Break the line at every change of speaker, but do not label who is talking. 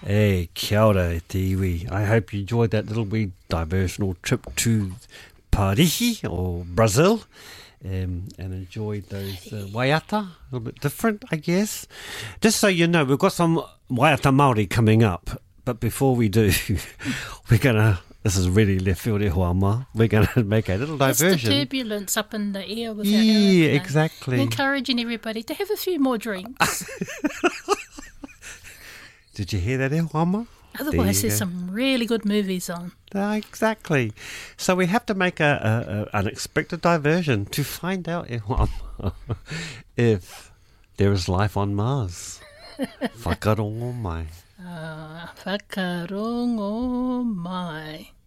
Hey, kia ora e te iwi. I hope you enjoyed that little wee diversional trip to Parihi or Brazil and enjoyed those waiata, a little bit different, I guess. Just so you know, we've got some waiata Māori coming up, but before we do, we're going to, this is really left field e hoama, we're going to make a little diversion.
It's the turbulence up in the air with our
Yeah,
hurricane.
exactly.
Encouraging everybody to have a few more drinks.
Did you hear that e hoama?
Otherwise, there's some really good movies on.
Exactly. So we have to make a unexpected diversion to find out if there is life on Mars. Whakarongo mai.
Whakarongo mai.